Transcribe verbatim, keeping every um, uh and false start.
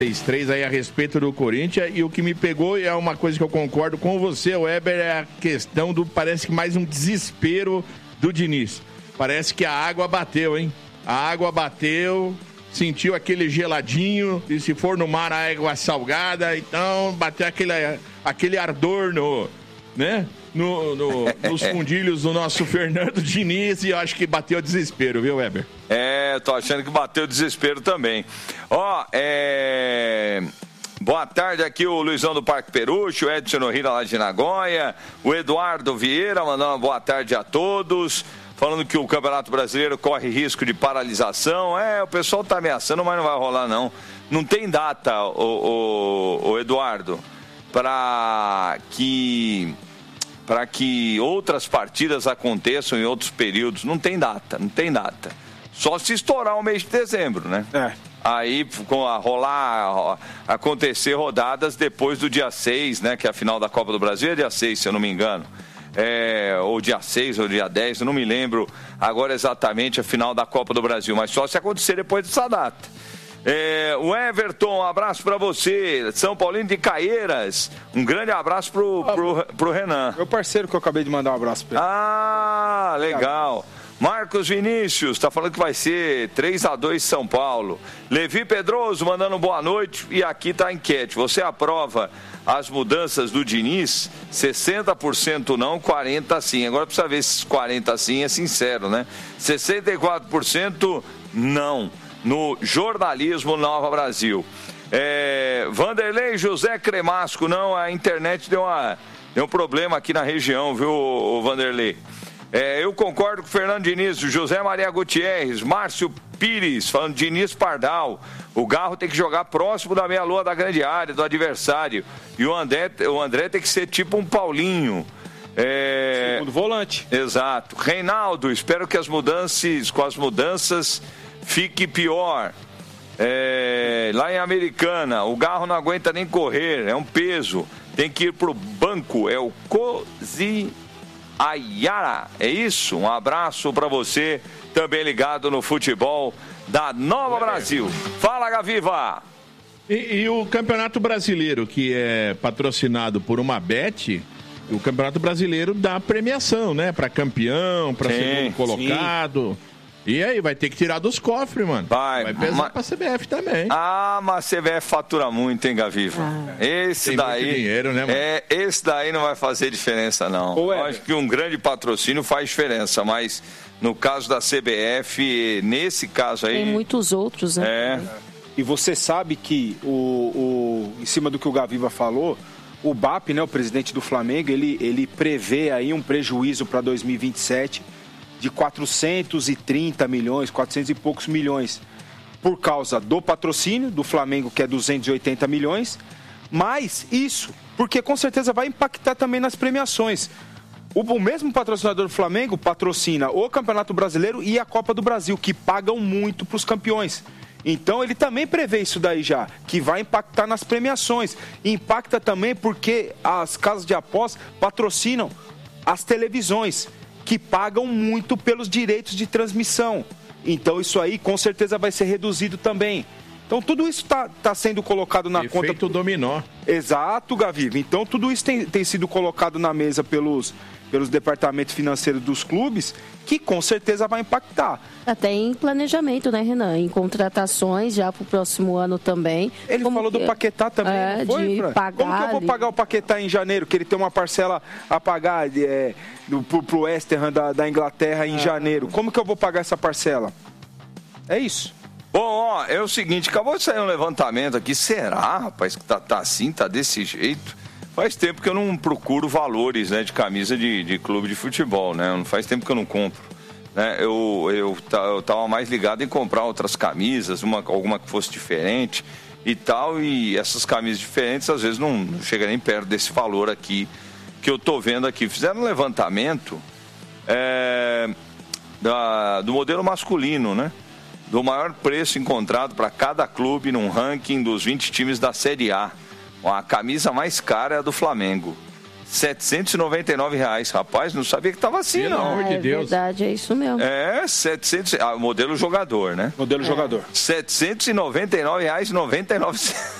três aí a respeito do Corinthians, e o que me pegou é uma coisa que eu concordo com você, Weber, é a questão do, parece que mais um desespero do Diniz. Parece que a água bateu, hein? A água bateu, sentiu aquele geladinho, e se for no mar a água salgada, então bateu aquele, aquele ardor no, né? No, no, nos fundilhos do nosso Fernando Diniz, e eu acho que bateu desespero, viu, Weber? É, tô achando que bateu desespero também. Ó, é... boa tarde aqui o Luizão do Parque Peruche, o Edson Norrira lá de Nagoya, o Eduardo Vieira mandando uma boa tarde a todos, falando que o Campeonato Brasileiro corre risco de paralisação. É, o pessoal tá ameaçando, mas não vai rolar não. Não tem data, o, o, o Eduardo, para que... para que outras partidas aconteçam em outros períodos. Não tem data, não tem data. Só se estourar o mês de dezembro, né? É. Aí, com a rolar, a, acontecer rodadas depois do dia seis, né? Que é a final da Copa do Brasil é dia seis, se eu não me engano. É, ou dia seis ou dia dez, eu não me lembro agora exatamente a final da Copa do Brasil. Mas só se acontecer depois dessa data. É, o Everton, um abraço pra você, São Paulino de Caieiras, um grande abraço pro, pro, pro Renan. Meu parceiro que eu acabei de mandar um abraço pra ele. Ah, legal. Marcos Vinícius, tá falando que vai ser três a dois São Paulo. Levi Pedroso mandando boa noite, e aqui tá a enquete. Você aprova as mudanças do Diniz? sessenta por cento não, quarenta por cento sim. Agora precisa ver se quarenta por cento sim é sincero, né? sessenta e quatro por cento não. No Jornalismo Nova Brasil. É, Vanderlei José Cremasco, não, a internet deu, uma, deu um problema aqui na região, viu, Vanderlei? É, eu concordo com o Fernando Diniz, José Maria Gutierrez, Márcio Pires, falando Diniz Pardal. O Garro tem que jogar próximo da meia-lua da grande área, do adversário. E o André, o André tem que ser tipo um Paulinho. É... Segundo volante. Exato. Reinaldo, espero que as mudanças, com as mudanças... fique pior. É, lá em Americana, o Garro não aguenta nem correr, é um peso. Tem que ir pro banco. É o Cozi Ayara. É isso? Um abraço para você, também ligado no futebol da Nova Brasil. Fala, Gaviva! E, e o Campeonato Brasileiro, que é patrocinado por uma Bet, o Campeonato Brasileiro dá premiação, né? Para campeão, para segundo colocado. Sim. E aí, vai ter que tirar dos cofres, mano. Vai, vai pesar mas... pra C B F também. Ah, mas a C B F fatura muito, hein, Gaviva? Ah. Esse Tem daí. Muito dinheiro, né, mano? É, esse daí não vai fazer diferença, não. Ô, Eu acho que um grande patrocínio faz diferença, mas no caso da C B F, nesse caso aí. Tem muitos outros, né? É. E você sabe que, o, o, em cima do que o Gaviva falou, o B A P, né, o presidente do Flamengo, ele, ele prevê aí um prejuízo para dois mil e vinte e sete. De quatrocentos e trinta milhões, quatrocentos e poucos milhões, por causa do patrocínio do Flamengo, que é duzentos e oitenta milhões, mais isso, porque com certeza vai impactar também nas premiações. O, o mesmo patrocinador do Flamengo patrocina o Campeonato Brasileiro e a Copa do Brasil, que pagam muito para os campeões. Então ele também prevê isso daí já, que vai impactar nas premiações. E impacta também porque as casas de apostas patrocinam as televisões, que pagam muito pelos direitos de transmissão. Então isso aí com certeza vai ser reduzido também. Então tudo isso está tá sendo colocado na Efeito conta... Efeito dominó. Exato, Gaviva. Então tudo isso tem, tem sido colocado na mesa pelos, pelos departamentos financeiros dos clubes, que com certeza vai impactar. Até em planejamento, né, Renan? Em contratações já para o próximo ano também. Ele Como falou que... do Paquetá também, é, não foi, de pagar Como que eu vou ali... pagar o Paquetá em janeiro? Que ele tem uma parcela a pagar é, do, pro, pro West Ham da, da Inglaterra em ah. janeiro. Como que eu vou pagar essa parcela? É isso. Bom, ó, é o seguinte, acabou de sair um levantamento aqui. Será, rapaz, que tá, tá assim, tá desse jeito? Faz tempo que eu não procuro valores, né, de camisa de, de clube de futebol, né? Não faz tempo que eu não compro. Né? Eu, eu, eu tava mais ligado em comprar outras camisas, uma, alguma que fosse diferente e tal, e essas camisas diferentes às vezes não, não chega nem perto desse valor aqui que eu tô vendo aqui. Fizeram um levantamento é, da, do modelo masculino, né? Do maior preço encontrado para cada clube num ranking dos vinte times da Série A. A camisa mais cara é a do Flamengo. setecentos e noventa e nove reais. Rapaz, não sabia que tava assim, Pelo não. amor de É Deus. verdade, é isso mesmo. É, setecentos... Ah, modelo jogador, né? Modelo jogador. setecentos e noventa e nove reais e noventa e nove centavos.